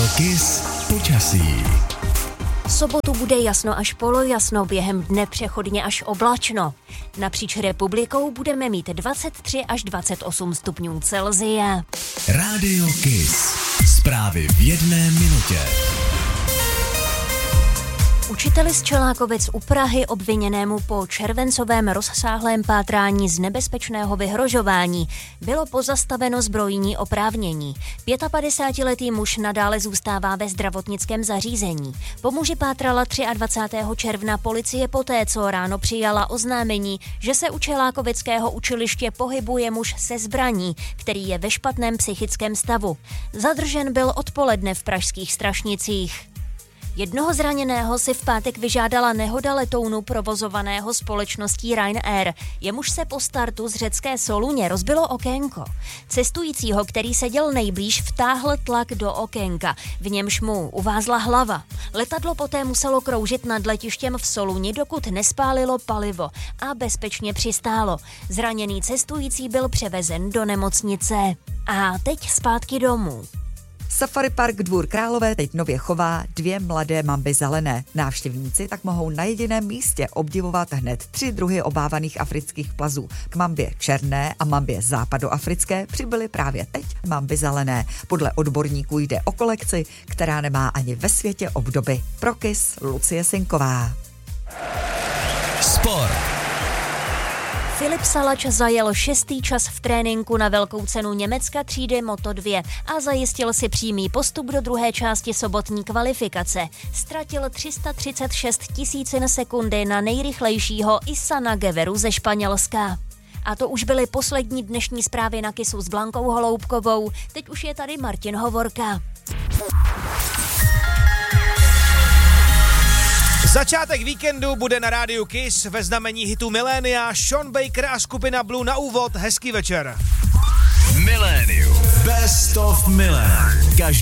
Radio Kiss počasí. V sobotu bude jasno až polojasno, během dne přechodně až oblačno. Napříč republikou budeme mít 23 až 28 stupňů Celsia. Radio Kiss. Zprávy v jedné minutě. Učiteli z Čelákovic u Prahy obviněnému po červencovém rozsáhlém pátrání z nebezpečného vyhrožování bylo pozastaveno zbrojní oprávnění. 55letý muž nadále zůstává ve zdravotnickém zařízení. Po muži pátrala 23. června policie poté, co ráno přijala oznámení, že se u Čelákovického učiliště pohybuje muž se zbraní, který je ve špatném psychickém stavu. Zadržen byl odpoledne v pražských Strašnicích. Jednoho zraněného si v pátek vyžádala nehoda letounu provozovaného společností Ryanair. Jemuž se po startu z řecké Soluně rozbilo okénko. Cestujícího, který seděl nejblíž, vtáhl tlak do okénka, v němž mu uvázla hlava. Letadlo poté muselo kroužit nad letištěm v Soluni, dokud nespálilo palivo a bezpečně přistálo. Zraněný cestující byl převezen do nemocnice. A teď zpátky domů. Safari Park Dvůr Králové teď nově chová 2 mladé mamby zelené. Návštěvníci tak mohou na jediném místě obdivovat hned 3 druhy obávaných afrických plazů. K mambě černé a mambě západoafrické přibyly právě teď mamby zelené. Podle odborníků jde o kolekci, která nemá ani ve světě obdoby. Pro Kiss Lucie Sinková. Sport. Filip Salač zajel 6. čas v tréninku na velkou cenu Německa třídy Moto2 a zajistil si přímý postup do druhé části sobotní kvalifikace. Ztratil 336 tisícin sekundy na nejrychlejšího Isana Gueveru ze Španělska. A to už byly poslední dnešní zprávy na Kissu s Blankou Holoubkovou. Teď už je tady Martin Hovorka. Začátek víkendu bude na rádiu Kiss ve znamení hitu Milénia, Sean Baker a skupina Blue na úvod. Hezký večer. Millennium. Best of Milan. Každý